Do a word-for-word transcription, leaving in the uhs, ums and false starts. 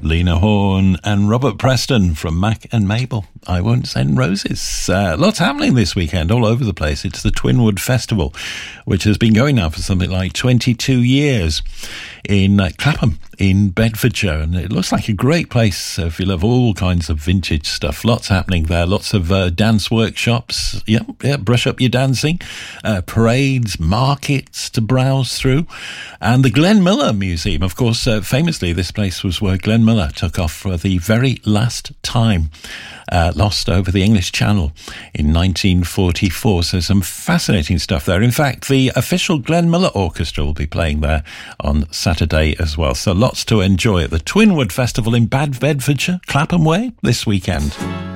Lena Horne and Robert Preston from Mac and Mabel. I Won't Send Roses. Uh, lots happening this weekend all over the place. It's the Twinwood Festival, which has been going now for something like twenty-two years in uh, Clapham in Bedfordshire, and it looks like a great place if you love all kinds of vintage stuff. Lots happening there, lots of uh, dance workshops, yeah, yeah, brush up your dancing, uh, parades, markets to browse through, and the Glenn Miller Museum. Of course, uh, famously this place was where Glenn Miller took off for the very last time, uh, lost over the English Channel in nineteen forty-four. So some fascinating stuff there. In fact, the official Glenn Miller Orchestra will be playing there on Saturday as well. So lots to enjoy at the Twinwood Festival in Bad Bedfordshire, Clapham Way, this weekend.